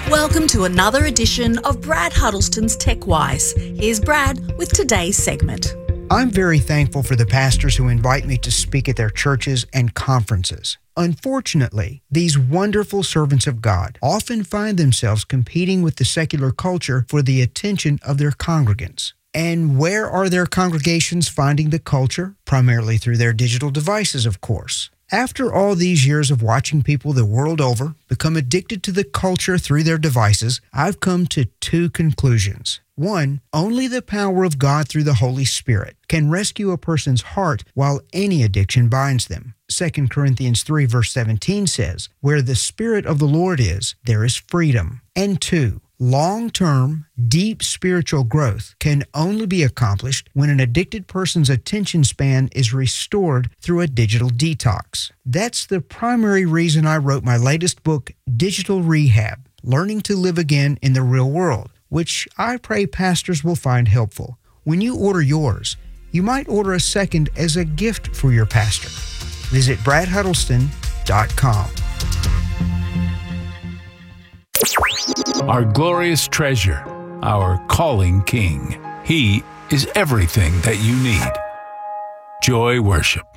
Welcome to another edition of Brad Huddleston's TechWise. Here's Brad with today's segment. I'm very thankful for the pastors who invite me to speak at their churches and conferences. Unfortunately, these wonderful servants of God often find themselves competing with the secular culture for the attention of their congregants. And where are their congregations finding the culture? Primarily through their digital devices, of course. After all these years of watching people the world over become addicted to the culture through their devices, I've come to two conclusions. One, only the power of God through the Holy Spirit can rescue a person's heart while any addiction binds them. 2 Corinthians 3 verse 17 says, "Where the Spirit of the Lord is, there is freedom." And two, long-term, deep spiritual growth can only be accomplished when an addicted person's attention span is restored through a digital detox. That's the primary reason I wrote my latest book, Digital Rehab, Learning to Live Again in the Real World, which I pray pastors will find helpful. When you order yours, you might order a second as a gift for your pastor. Visit bradhuddleston.com. Our glorious treasure, our calling King. He is everything that you need. Joy Worship.